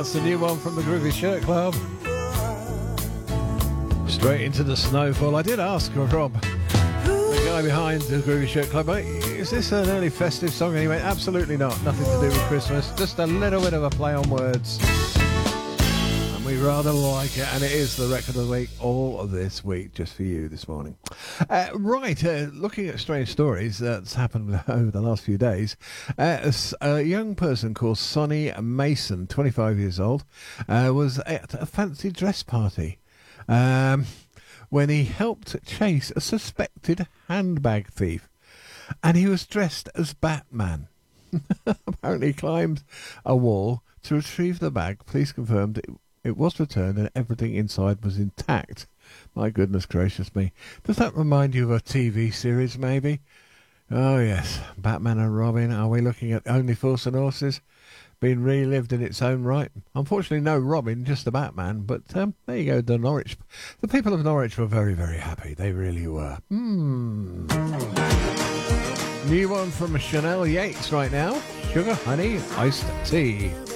That's the new one from the Groovy Shirt Club. Straight into the snowfall. I did ask Rob, the guy behind the Groovy Shirt Club, is this an early festive song? And he went, absolutely not. Nothing to do with Christmas. Just a little bit of a play on words. And we rather like it. And it is the record of the week all of this week, just for you this morning. Looking at strange stories that's happened over the last few days. A young person called Sonny Mason, 25 years old, was at a fancy dress party. When he helped chase a suspected handbag thief. And he was dressed as Batman. Apparently he climbed a wall to retrieve the bag. Police confirmed it was returned and everything inside was intact. My goodness gracious me. Does that remind you of a TV series maybe? Oh yes, Batman and Robin. Are we looking at Only Fools and Horses? Being relived in its own right. Unfortunately, no Robin, just the Batman. But there you go, the people of Norwich were very, very happy. They really were. New one from Chanel Yates right now. Sugar Honey Iced Tea.